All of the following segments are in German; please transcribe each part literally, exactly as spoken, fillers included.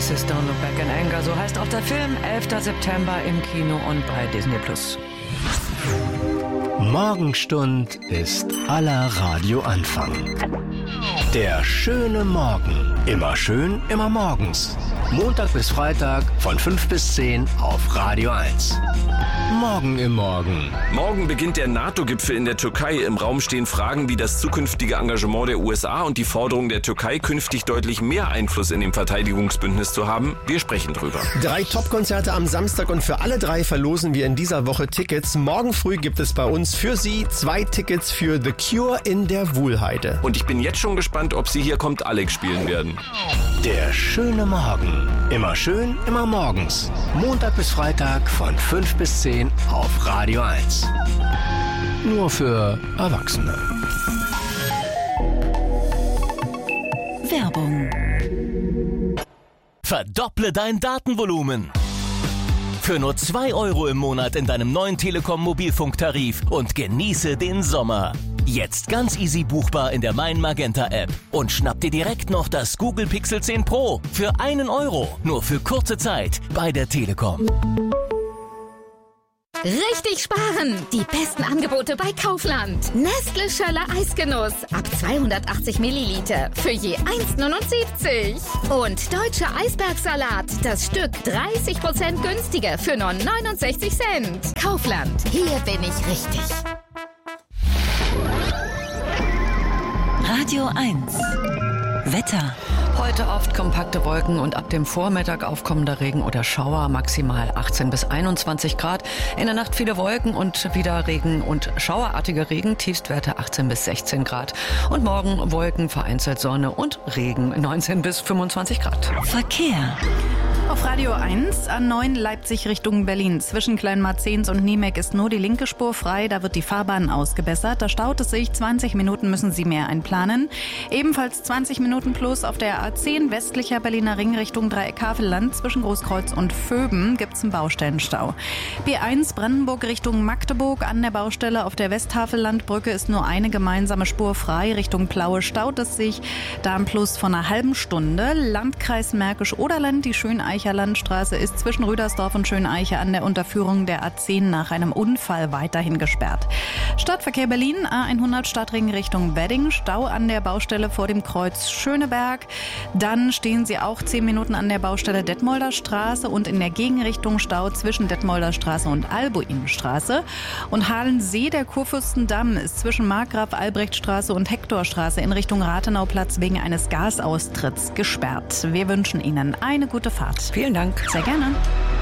This is Don't Look Back in Anger, so heißt auch der Film, elfter September im Kino und bei Disney Plus. Morgenstund ist aller Radioanfang. Der schöne Morgen. Immer schön, immer morgens. Montag bis Freitag von fünf bis zehn auf Radio eins. Morgen im Morgen. Morgen beginnt der NATO-Gipfel in der Türkei. Im Raum stehen Fragen wie das zukünftige Engagement der U S A und die Forderung der Türkei, künftig deutlich mehr Einfluss in dem Verteidigungsbündnis zu haben. Wir sprechen drüber. Drei Top-Konzerte am Samstag und für alle drei verlosen wir in dieser Woche Tickets. Morgen früh gibt es bei uns für Sie zwei Tickets für The Cure in der Wuhlheide. Und ich bin jetzt schon gespannt, ob Sie Hier kommt Alex spielen werden. Der schöne Morgen. Immer schön, immer morgens. Montag bis Freitag von fünf bis zehn auf Radio eins. Nur für Erwachsene. Werbung. Verdopple dein Datenvolumen. Für nur zwei Euro im Monat in deinem neuen Telekom-Mobilfunktarif und genieße den Sommer. Jetzt ganz easy buchbar in der Mein Magenta App. Und schnapp dir direkt noch das Google Pixel zehn Pro für einen Euro. Nur für kurze Zeit bei der Telekom. Richtig sparen! Die besten Angebote bei Kaufland. Nestle Schöller Eisgenuss ab zweihundertachtzig Milliliter für je eins neunundsiebzig. Und Deutscher Eisbergsalat, das Stück dreißig Prozent günstiger für nur neunundsechzig Cent. Kaufland, hier bin ich richtig. Radio eins. Wetter. Heute oft kompakte Wolken und ab dem Vormittag aufkommender Regen oder Schauer, maximal achtzehn bis einundzwanzig Grad. In der Nacht viele Wolken und wieder Regen und schauerartige Regen, Tiefstwerte achtzehn bis sechzehn Grad. Und morgen Wolken, vereinzelt Sonne und Regen, neunzehn bis fünfundzwanzig Grad. Verkehr. Auf Radio eins, A neun Leipzig Richtung Berlin. Zwischen Kleinmarzens und Niemek ist nur die linke Spur frei. Da wird die Fahrbahn ausgebessert. Da staut es sich. zwanzig Minuten müssen Sie mehr einplanen. Ebenfalls zwanzig Minuten plus auf der A zehn westlicher Berliner Ring Richtung Dreieck-Havelland. Zwischen Großkreuz und Vöben gibt es einen Baustellenstau. B eins Brandenburg Richtung Magdeburg. An der Baustelle auf der Westhavellandbrücke ist nur eine gemeinsame Spur frei. Richtung Plaue staut es sich. Da ein Plus von einer halben Stunde. Landkreis Märkisch-Oderland, die Schöneicher Landstraße ist zwischen Rüdersdorf und Schöneiche an der Unterführung der A zehn nach einem Unfall weiterhin gesperrt. Stadtverkehr Berlin, A hundert Stadtring Richtung Wedding, Stau an der Baustelle vor dem Kreuz Schöneberg. Dann stehen Sie auch zehn Minuten an der Baustelle Detmolder Straße und in der Gegenrichtung Stau zwischen Detmolder Straße und Albuinstraße. Und Halensee, der Kurfürstendamm, ist zwischen Markgraf Albrechtstraße und Hektorstraße in Richtung Rathenauplatz wegen eines Gasaustritts gesperrt. Wir wünschen Ihnen eine gute Fahrt. Vielen Dank. Sehr gerne.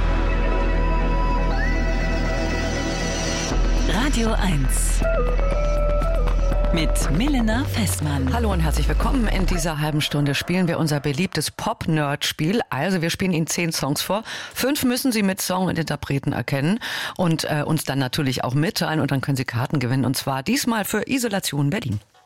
Radio eins. Mit Milena Fessmann. Hallo und herzlich willkommen. In dieser halben Stunde spielen wir unser beliebtes Pop-Nerd-Spiel. Also wir spielen Ihnen zehn Songs vor. Fünf müssen Sie mit Song und Interpreten erkennen und äh, uns dann natürlich auch mitteilen. Und dann können Sie Karten gewinnen. Und zwar diesmal für Isolation Berlin.